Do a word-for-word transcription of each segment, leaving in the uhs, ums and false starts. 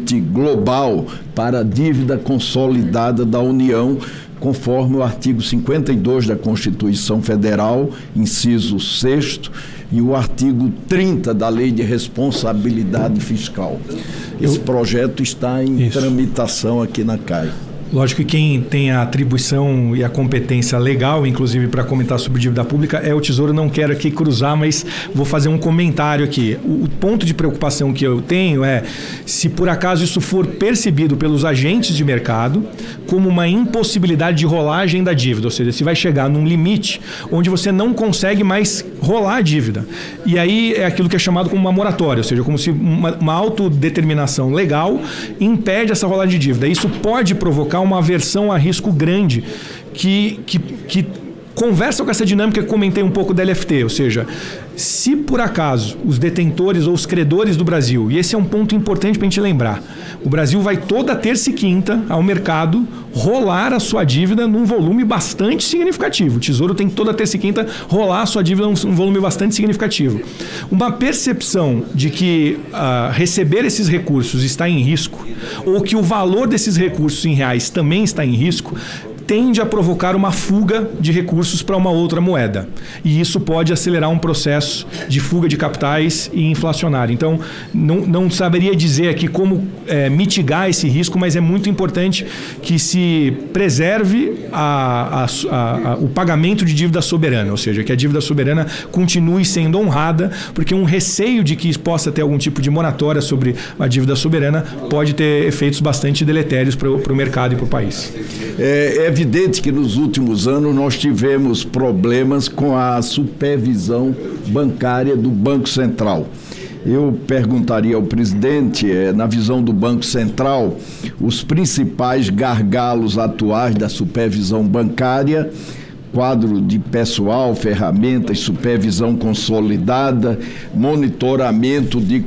limite global para a dívida consolidada da União, conforme o artigo cinquenta e dois da Constituição Federal, inciso sexto, e o artigo trinta da Lei de Responsabilidade Fiscal. Esse Eu... projeto está em Isso. tramitação aqui na C A I. Lógico que quem tem a atribuição e a competência legal, inclusive para comentar sobre dívida pública, é o Tesouro. Não quero aqui cruzar, mas vou fazer um comentário aqui. O ponto de preocupação que eu tenho é se por acaso isso for percebido pelos agentes de mercado como uma impossibilidade de rolagem da dívida, ou seja, se vai chegar num limite onde você não consegue mais rolar a dívida. E aí é aquilo que é chamado como uma moratória, ou seja, como se uma, uma autodeterminação legal impede essa rolagem de dívida. Isso pode provocar uma aversão a risco grande que, que, que conversa com essa dinâmica que comentei um pouco da L F T, ou seja, se por acaso os detentores ou os credores do Brasil, e esse é um ponto importante para a gente lembrar, o Brasil vai toda terça e quinta ao mercado rolar a sua dívida num volume bastante significativo. O Tesouro tem que toda terça e quinta rolar a sua dívida num volume bastante significativo. Uma percepção de que uh, receber esses recursos está em risco, ou que o valor desses recursos em reais também está em risco, tende a provocar uma fuga de recursos para uma outra moeda. E isso pode acelerar um processo de fuga de capitais e inflacionário. Então, não, não saberia dizer aqui como é, mitigar esse risco, mas é muito importante que se preserve a, a, a, a, o pagamento de dívida soberana, ou seja, que a dívida soberana continue sendo honrada, porque um receio de que possa ter algum tipo de moratória sobre a dívida soberana pode ter efeitos bastante deletérios para o mercado e para o país. É, é evidente que nos últimos anos nós tivemos problemas com a supervisão bancária do Banco Central. Eu perguntaria ao presidente, na visão do Banco Central, os principais gargalos atuais da supervisão bancária, quadro de pessoal, ferramentas, supervisão consolidada, monitoramento de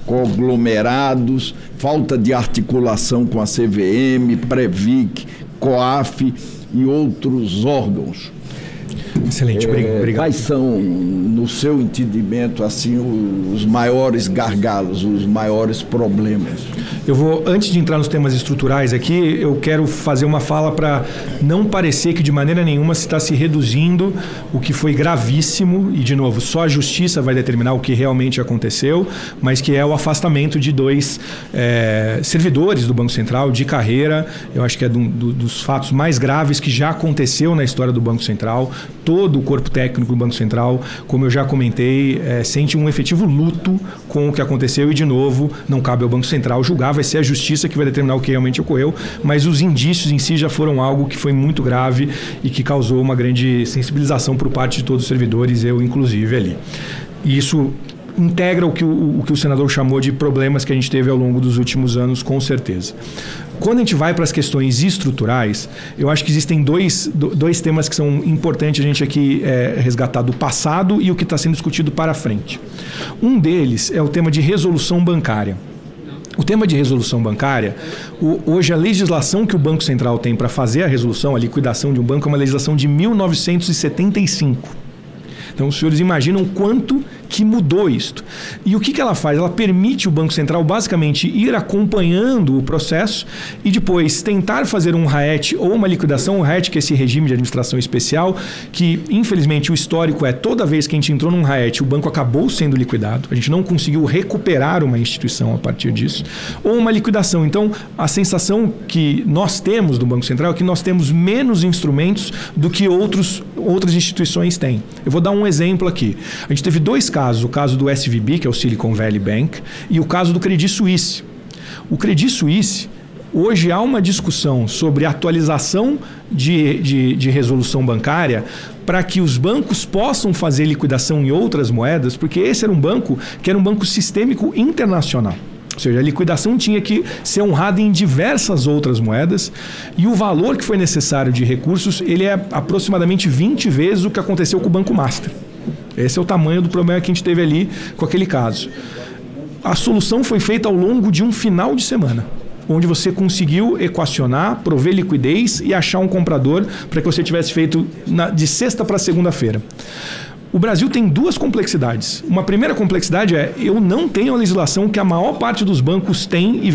conglomerados, falta de articulação com a C V M, Previc, COAF e outros órgãos. Excelente, é, obrigado. Quais são, no seu entendimento, assim, os maiores gargalos, os maiores problemas? Eu vou, antes de entrar nos temas estruturais aqui, eu quero fazer uma fala para não parecer que de maneira nenhuma se está se reduzindo o que foi gravíssimo, e de novo, só a justiça vai determinar o que realmente aconteceu, mas que é o afastamento de dois é, servidores do Banco Central de carreira. Eu acho que é do, do, dos fatos mais graves que já aconteceu na história do Banco Central. Todo o corpo técnico do Banco Central, como eu já comentei, é, sente um efetivo luto com o que aconteceu e, de novo, não cabe ao Banco Central julgar, vai ser a justiça que vai determinar o que realmente ocorreu, mas os indícios em si já foram algo que foi muito grave e que causou uma grande sensibilização por parte de todos os servidores, eu inclusive ali. E isso integra o que o, o que o senador chamou de problemas que a gente teve ao longo dos últimos anos, com certeza. Quando a gente vai para as questões estruturais, eu acho que existem dois, dois temas que são importantes a gente aqui é, resgatar do passado e o que está sendo discutido para frente. Um deles é o tema de resolução bancária. O tema de resolução bancária, o, hoje a legislação que o Banco Central tem para fazer a resolução, a liquidação de um banco, é uma legislação de mil novecentos e setenta e cinco. Então, os senhores imaginam quanto que mudou isto. E o que, que ela faz? Ela permite o Banco Central basicamente ir acompanhando o processo e depois tentar fazer um RAET ou uma liquidação, um RAET que é esse regime de administração especial, que infelizmente o histórico é toda vez que a gente entrou num RAET, o banco acabou sendo liquidado, a gente não conseguiu recuperar uma instituição a partir disso, ou uma liquidação. Então, a sensação que nós temos do Banco Central é que nós temos menos instrumentos do que outros, outras instituições têm. Eu vou dar um exemplo aqui. A gente teve dois casos, o caso do S V B, que é o Silicon Valley Bank, e o caso do Credit Suisse. O Credit Suisse, hoje há uma discussão sobre a atualização de, de, de resolução bancária para que os bancos possam fazer liquidação em outras moedas, porque esse era um banco que era um banco sistêmico internacional. Ou seja, a liquidação tinha que ser honrada em diversas outras moedas e o valor que foi necessário de recursos, ele é aproximadamente vinte vezes o que aconteceu com o Banco Master. Esse é o tamanho do problema que a gente teve ali com aquele caso. A solução foi feita ao longo de um final de semana, onde você conseguiu equacionar, prover liquidez e achar um comprador para que você tivesse feito na, de sexta para segunda-feira. O Brasil tem duas complexidades. Uma primeira complexidade é eu não tenho a legislação que a maior parte dos bancos tem e